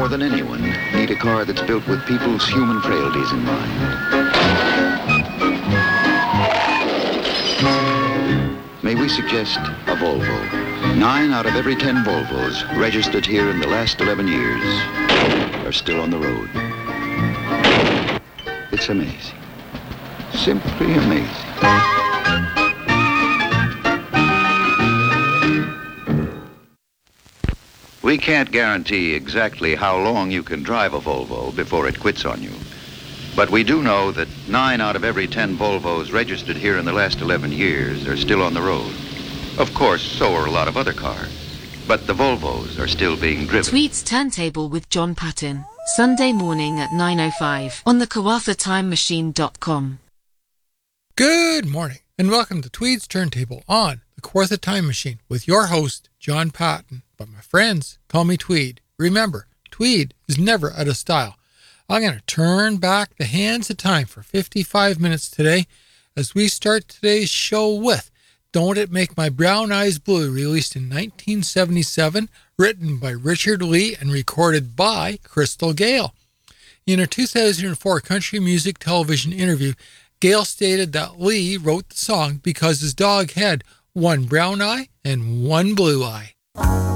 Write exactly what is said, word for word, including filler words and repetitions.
more than anyone, need a car that's built with people's human frailties in mind. May we suggest a Volvo? Nine out of every ten Volvos registered here in the last eleven years are still on the road. It's amazing. Simply amazing. We can't guarantee exactly how long you can drive a Volvo before it quits on you. But we do know that nine out of every ten Volvos registered here in the last eleven years are still on the road. Of course, so are a lot of other cars. But the Volvos are still being driven. Tweed's Turntable with John Patton, Sunday morning at nine oh five on the Kawartha Time Machine dot com. Good morning, and welcome to Tweed's Turntable on the Kawartha Time Machine with your host, John Patton. But my friends call me Tweed. Remember, Tweed is never out of style. I'm going to turn back the hands of time for fifty-five minutes today as we start today's show with Don't It Make My Brown Eyes Blue, released in nineteen seventy-seven, written by Richard Lee and recorded by Crystal Gayle. In a two thousand four country music television interview, Gayle stated that Lee wrote the song because his dog had one brown eye and one blue eye.